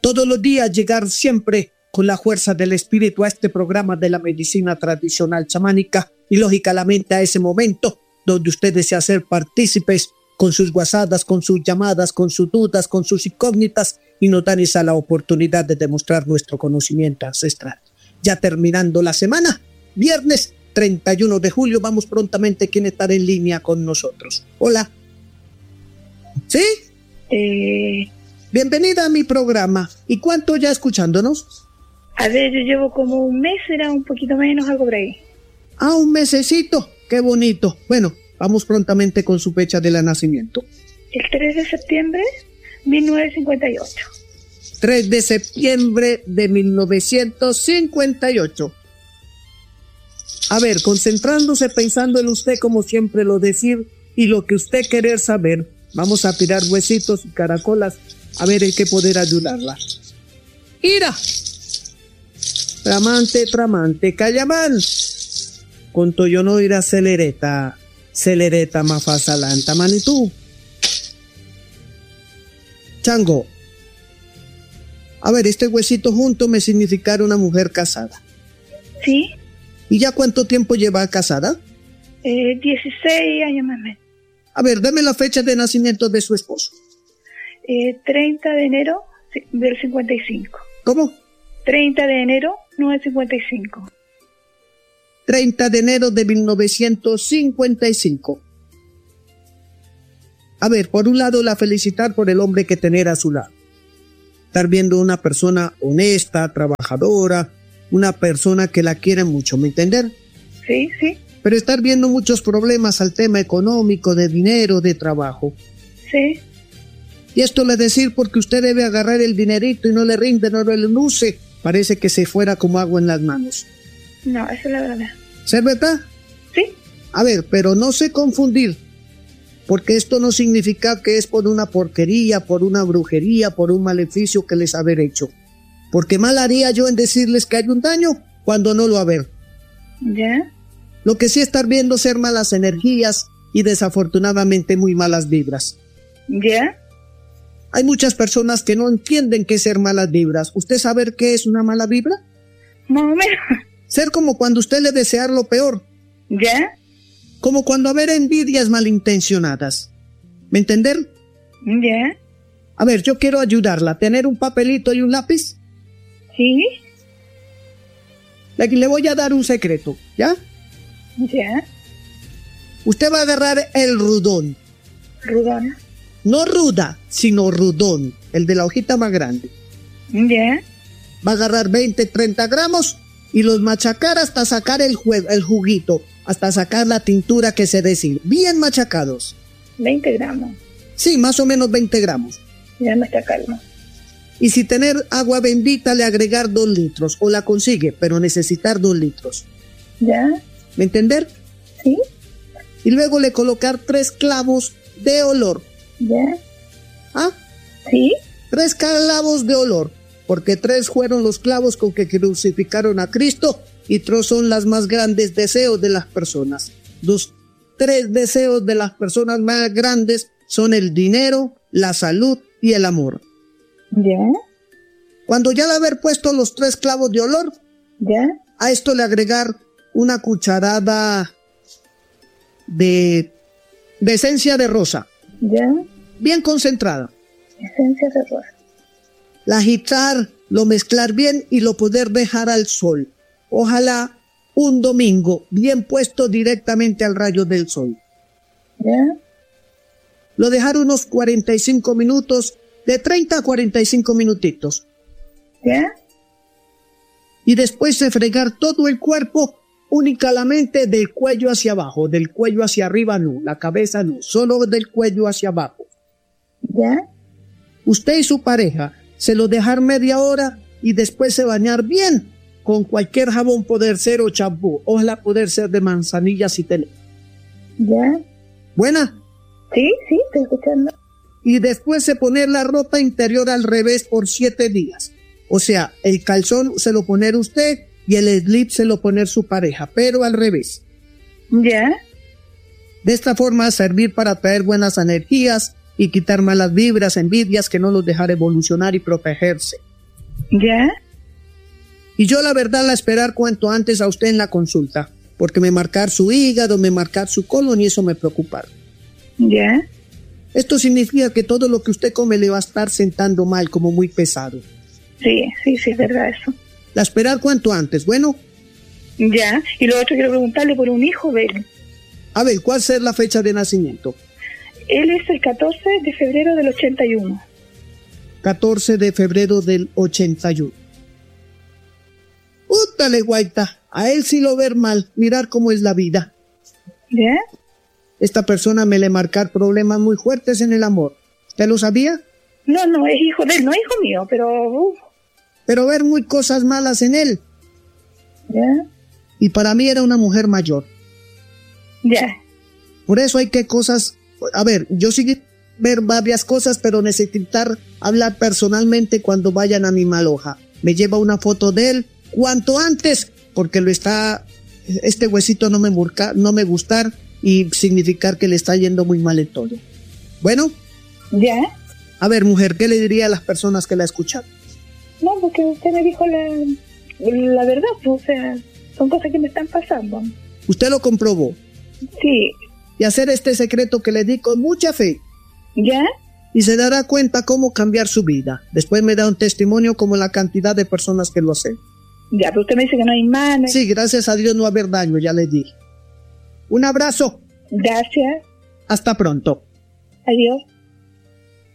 Todos los días llegar siempre con la fuerza del espíritu a este programa de la medicina tradicional chamánica y lógicamente a ese momento donde usted desea ser partícipes con sus guasadas, con sus llamadas, con sus dudas, con sus incógnitas y nos dan esa la oportunidad de demostrar nuestro conocimiento ancestral. Ya terminando la semana, viernes 31 de julio, vamos prontamente quien estará en línea con nosotros. Hola. ¿Sí? Bienvenida a mi programa. ¿Y cuánto ya escuchándonos? A ver, yo llevo como un mes, era un poquito menos, algo por ahí. Ah, un mesecito. Qué bonito. Bueno, vamos prontamente con su fecha de nacimiento. El 3 de septiembre, 1958. 3 de septiembre de 1958. A ver, concentrándose, pensando en usted como siempre lo decir y lo que usted querer saber, vamos a tirar huesitos y caracolas a ver en qué poder ayudarla. ¡Ira! Tramante, Cayamán. Conto yo no ir a celereta mafasalanta, manitú. Chango. A ver, este huesito junto me significará una mujer casada. ¿Sí? ¿Y ya cuánto tiempo lleva casada? 16 años más o menos. A ver, dame la fecha de nacimiento de su esposo. 30 de enero del 55. ¿Cómo? 30 de enero 1955. 30 de enero de 1955. A ver, por un lado la felicitar por el hombre que tener a su lado. Estar viendo una persona honesta, trabajadora, una persona que la quiere mucho, ¿me entender? Sí, sí. Pero estar viendo muchos problemas al tema económico, de dinero, de trabajo. Sí. Y esto le decir porque usted debe agarrar el dinerito y no le rinde, no le luce. Parece que se fuera como agua en las manos. No, esa es la verdad. ¿Es verdad? Sí. A ver, pero no se confundir. Porque esto no significa que es por una porquería, por una brujería, por un maleficio que les haber hecho. Porque mal haría yo en decirles que hay un daño cuando no lo haber. ¿Ya? Lo que sí estar viendo ser malas energías y desafortunadamente muy malas vibras. ¿Ya? Hay muchas personas que no entienden qué es ser malas vibras. ¿Usted sabe qué es una mala vibra? Más o menos. Ser como cuando usted le desear lo peor. ¿Ya? Como cuando haber envidias malintencionadas. ¿Me entender? ¿Ya? A ver, yo quiero ayudarla. ¿Tener un papelito y un lápiz? Sí. Le voy a dar un secreto, ¿ya? ¿Ya? Usted va a agarrar el rudón. ¿Rudón? No ruda, sino rudón. El de la hojita más grande. ¿Ya? Va a agarrar 20, 30 gramos y los machacar hasta sacar el juguito. Hasta sacar la tintura que se decir. Bien machacados. 20 gramos. Sí, más o menos 20 gramos. Ya me está calma. Y si tener agua bendita, le agregar 2 litros. O la consigue, pero necesitar 2 litros. ¿Ya? ¿Me entender? Sí. Y luego le colocar 3 clavos de olor. ¿Ya? ¿Ah? Sí. 3 clavos de olor. Porque 3 fueron los clavos con que crucificaron a Cristo. Y 3 son los más grandes deseos de las personas. Los 3 deseos de las personas más grandes son el dinero, la salud y el amor. ¿Ya? Cuando ya de haber puesto los 3 clavos de olor, ¿ya? A esto le agregar una cucharada de esencia de rosa. ¿Ya? Bien concentrada. Esencia de rosa. La agitar, lo mezclar bien y lo poder dejar al sol. Ojalá un domingo bien puesto directamente al rayo del sol. ¿Ya? Lo dejar unos 45 minutos, de 30 a 45 minutitos. ¿Ya? Y después de fregar todo el cuerpo, únicamente del cuello hacia abajo, del cuello hacia arriba no, la cabeza no, solo del cuello hacia abajo. ¿Ya? Usted y su pareja se lo dejar media hora y después se bañar bien con cualquier jabón, poder ser o champú, ojalá poder ser de manzanilla si tenés. ¿Ya? ¿Buena? Sí, estoy escuchando. Y después se poner la ropa interior al revés por 7 días. O sea, el calzón se lo poner usted y el slip se lo poner su pareja, pero al revés. ¿Ya? De esta forma servir para traer buenas energías y quitar malas vibras, envidias que no los dejar evolucionar y protegerse. ¿Ya? Y yo la verdad la esperar cuanto antes a usted en la consulta, porque me marcar su hígado, me marcar su colon y eso me preocupa. ¿Ya? Esto significa que todo lo que usted come le va a estar sentando mal, como muy pesado. Sí, es verdad eso. La esperar cuanto antes, bueno. ¿Ya? Y lo otro quiero preguntarle por un hijo de él. A ver, ¿cuál es la fecha de nacimiento? Él es el 14 de febrero del 81. 14 de febrero del 81. Útale, guaita, a él sí lo ver mal, mirar cómo es la vida. ¿Ya? Esta persona me le marcar problemas muy fuertes en el amor. ¿Usted lo sabía? No, es hijo de él, no es hijo mío, pero... Pero ver muy cosas malas en él. ¿Ya? Y para mí era una mujer mayor. Ya. Por eso hay que cosas... A ver, yo sí ver varias cosas, pero necesitar hablar personalmente cuando vayan a mi maloja. Me lleva una foto de él cuanto antes, porque este huesito no me gustar y significar que le está yendo muy mal en todo. Bueno. ¿Ya? A ver, mujer, ¿qué le diría a las personas que la escuchan? No, porque usted me dijo la verdad, pues, o sea, son cosas que me están pasando. ¿Usted lo comprobó? Sí. Y hacer este secreto que le di con mucha fe. ¿Ya? Y se dará cuenta cómo cambiar su vida. Después me da un testimonio como la cantidad de personas que lo hacen. Ya, pero usted me dice que no hay manes. Sí, gracias a Dios no va a haber daño, ya le dije. Un abrazo. Gracias. Hasta pronto. Adiós.